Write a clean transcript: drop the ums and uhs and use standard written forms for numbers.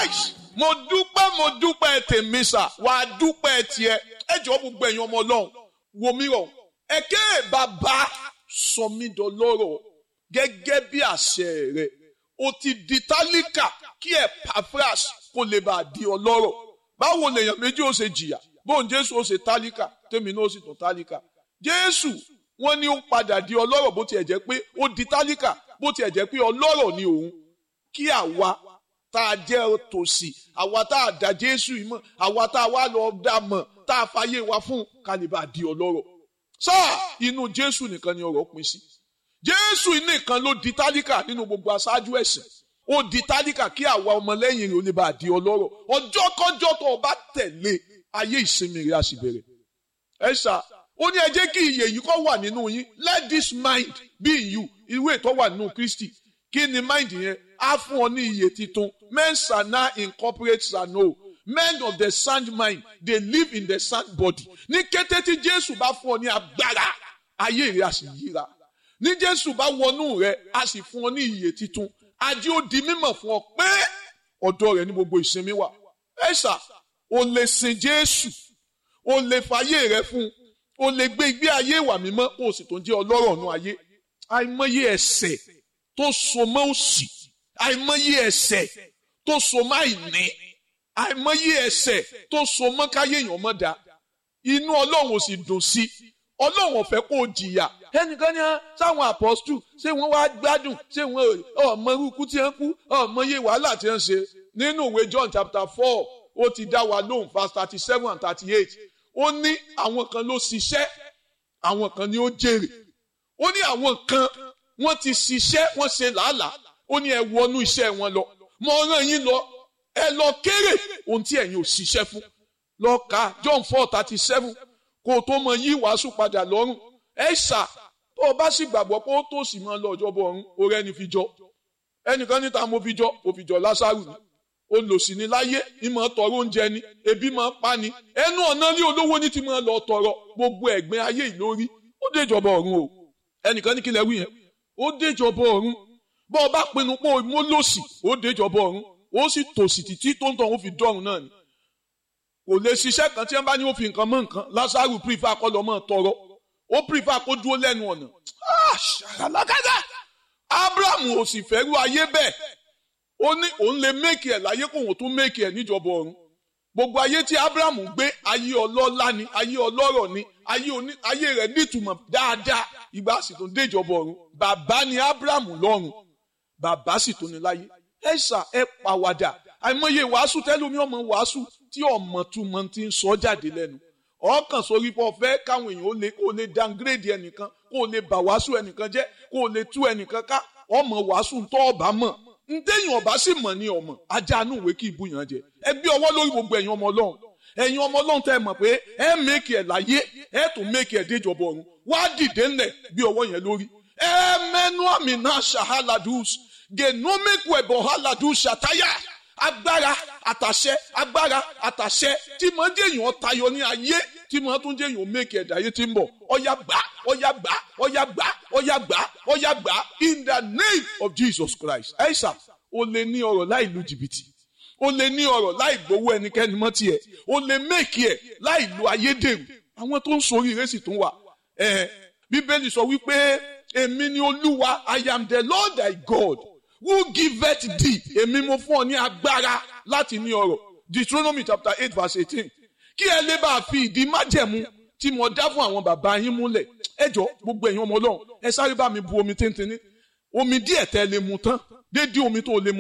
nice. Mo dúpẹ́ tèmi sà, wà á dúpẹ́ tiẹ̀. Ẹ jọ̀ọ́ gbogbo ẹ̀yin ọmọ Ọlọ́run, wò mí rọ̀. Ẹ̀kẹ́ bàbá sọ mí dọlọ́rọ̀ gẹ́gẹ́ bí àṣẹ rẹ̀. O ti di tálíkà kí Epaphras kó lè bá di ọlọ́rọ̀. Báwo lèèyàn méjì ó ṣe jìyà? Bóun Jésù ó ṣe tálíkà, tèmi náà ó sì tún tálíkà. Jésù wọ́n ní ó padà di ọlọ́rọ̀ bó tiẹ̀ jẹ́ pé ó di tálíkà bó tiẹ̀ jẹ́ pé ọlọ́rọ̀ ni òun. Kí àwa tá a jẹ́ tòsí, àwa tá a dá Jésù yìí mọ̀, àwa tá a wá lọ dá mọ̀, tá a fàyè wa fún ká lè bá di ọlọ́rọ̀. Sáà inú Jésù nìkan ni ọ̀rọ̀ pín sí. Jésù nìkan ló di tálíkà nínú gbogbo aṣáájú ẹ̀sìn. Ó di tálíkà kí àwa ọmọlẹ́yìn rẹ̀ ó lè bá di ọlọ́rọ̀. Ọjọ́ kọjọ́ tó o bá tẹ̀lé ayé ìsinmi rẹ̀ á sì bẹ̀rẹ̀. Ẹ ṣá, ó ní ẹ jẹ́ kí ìyè yìí kó wà nínú yín. Let this mind be in you. Ìwé tó wà nínú Kristi. Kí ni mind yẹn? Á fún ọ ní ìyè titun. Men shall now incorporate shall know. Men of the sound mind, they live in the sound body. Ní kété tí Jésù bá fún ọ ní agbára, ayé rẹ̀ á sì yíra. Ní Jésù bá wọnú rẹ̀, á sì fún ọ ní ìyè titun. Ajé ó di mímọ̀ fún ọ pé ọ̀dọ̀ rẹ̀ ní gbogbo ìsinmi wà. Ẹ ṣá, o lè sin Jésù, o lè fàyè rẹ̀ fún, o lè gbé ìgbé ayé ìwà mímọ́, o sì tún jẹ́ ọlọ́rọ̀ nínú ayé. Àìmọye ẹ̀ṣẹ̀ tó so mọ́ òṣì, àìmọye ẹ̀ṣẹ̀ tó so mọ́ àìní, àìmọye ẹ̀ṣẹ̀ tó so mọ́ káyé èèyàn mọ́ da. Inú Ọlọ́run ò sì dùn sí. Ọlọ́run ò fẹ́ kó o jìyà. Ẹnìkan ní sáwọn apọ́stù ṣé wọ́n wá gbádùn, ṣé wọ́n ọmọ irúkú tí wọ́n kú, ọmọ iye wàhálà tí wọ́n ṣe. Nínú ìwé John chapter 4, ó ti dá wa lóhùn verse 37 and 38. Ó ní àwọn kan ló ṣiṣẹ́, àwọn kan ni ó jèrè. Ó ní àwọn kan wọ́n ti ṣiṣẹ́, wọ́n ṣe làálàá. Ó ní ẹ wọnú iṣẹ́ wọn lọ. Mo rán yín lọ, ẹ lọ kéré ohun tí ẹ̀yin ò ṣiṣẹ́ fún. Lọ ka John 4:37 kó o tó mọ yí wàásù padà lọ́rùn. Ẹ ṣá, tó o bá sì gbàgbọ́ pé ó tó sì máa lọ ọjọ́ bọ̀ ọ̀run, orí ẹni fi jọ. Ẹnìkan níta mo fi jọ, ó fi jọ Lásárù ni. Olòṣì ni láyé, ìmọ̀ tọrọ oúnjẹ ni, ebi máa pa ni. Ẹnu ọ̀nà ní olówó ní ti máa lọ tọrọ gbogbo ẹ̀gbin ayé ìlórí. Ó déjọba ọ̀run o. Ẹnìkan ní kí lẹ wí yẹn. Ó déjọba ọ̀run. Bọ́ ọ bá pinnu pé mo lòṣì, ó déjọba ọ̀run. Ó sì tòṣì títí tó ń tọ̀ ó fi dọ́run náà ni. Kò lè ṣiṣẹ́ kan tí wọ́n bá ní ó fi nǹkan mọ́ nǹkan. Lásárù prefer kọ́ lọ mọ́ tọrọ. Ó prefer kó dúró lẹ́nu ọ̀nà. Ṣàlàkàdà. Abraham ò sì fẹ́rú ayé bẹ́ẹ̀. Ó ní òun lè make ẹ̀ láyé kó òun tún make ẹ̀ níjọba ọ̀run. Gbogbo ayé tí Abraham gbé, ayé ọlọ́lá ni, ayé ọlọ́rọ̀ ni, ayé rẹ̀ nítumọ̀ dáadáa. Ìgbà sì tún déjọba ọ̀run. Bàbá ni Abraham lọ́run. Bàbá sì tún ní láyé. Ẹ ṣá, ẹ pàwàdà. Àìmọye wàásù tẹ́lómi ọmọ wàásù tí ọmọ túmọ̀ ti ń sọ jáde lẹ́nu. Ọkàn sórí pọ̀ fẹ́ káwọn èèyàn kó lè downgrade ẹnìkan, kó lè bà wàásù ẹnìkan jẹ́, kó lè tú ẹnìkan ká. Ọmọ wàásù tó ọba mọ̀. Ntẹ́yìn ọba sì mọ̀ ní ọmọ. Ajá inú ìwé kí ibú yàn jẹ. Ẹ gbé ọwọ́ lórí gbogbo ẹ̀yin ọmọ Ọlọ́run. Ẹ̀yin ọmọ Ọlọ́run tẹ́ ẹ mọ̀ pé ẹ make ẹ̀ láyé, ẹ tún make ẹ̀ déjọba ọ̀run. Wá dìde ńlẹ̀ gbé ọwọ́ yẹn lórí. Ẹ mẹ́nu àmì náà ṣàhálàdùs. Genomic web ọ̀hálàdùs ṣàtáyà. Agbára àtàṣẹ tí mo ń jẹ́ èèyàn tayọ ní ayé, tí mo tún jẹ́ èèyàn make ẹ̀dá ayé tí ń bọ̀. Ọ̀yá gbà in the name of Jesus Christ. Aisha, o lè ní ọrọ̀ láì lu jìbìtì. O lè ní ọrọ̀ láì gbowó ẹnikẹ́ni mọ́ tiẹ̀. O lè make ẹ̀ láì lu ayédèrú. Àwọn tó ń sori ìrẹsì tún wà. Bíbélì sọ wípé èmi ni Olúwa, I am the Lord thy God. Who giveth thee? Èmi mo fún ọ ní agbára láti ní ọrọ̀. Deuteronomy chapter 8 verse 18. Kí ẹ lè bá fi ìdí májẹ̀mú tí mo dá fún àwọn bàbá yín múlẹ̀. Ẹ jọ̀ọ́ gbogbo ẹ̀yin ọmọ Ọlọ́run, ẹ sáré bá mi bu omi tíntìní. Omi díẹ̀ tẹ́ lè mu tán. Dédé omi tó lè mu.